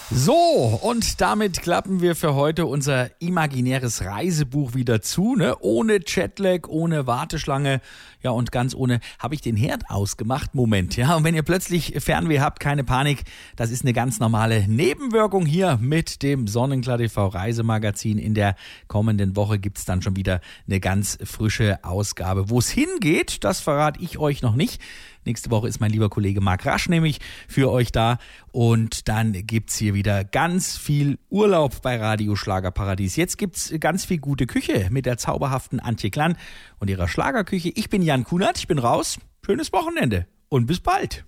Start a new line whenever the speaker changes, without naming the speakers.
So, und damit klappen wir für heute unser imaginäres Reisebuch wieder zu, ne? Ohne Jetlag, ohne Warteschlange, ja, und ganz ohne, habe ich den Herd ausgemacht? Moment, ja, und wenn ihr plötzlich Fernweh habt, keine Panik, das ist eine ganz normale Nebenwirkung hier mit dem Sonnenklar TV Reisemagazin. In der kommenden Woche gibt's dann schon wieder eine ganz frische Ausgabe. Wo es hingeht, das verrate ich euch noch nicht. Nächste Woche ist mein lieber Kollege Marc Rasch nämlich für euch da und dann gibt's hier wieder ganz viel Urlaub bei Radio Schlagerparadies. Jetzt gibt's ganz viel gute Küche mit der zauberhaften Antje Klann und ihrer Schlagerküche. Ich bin Jan Kunert, ich bin raus. Schönes Wochenende und bis bald.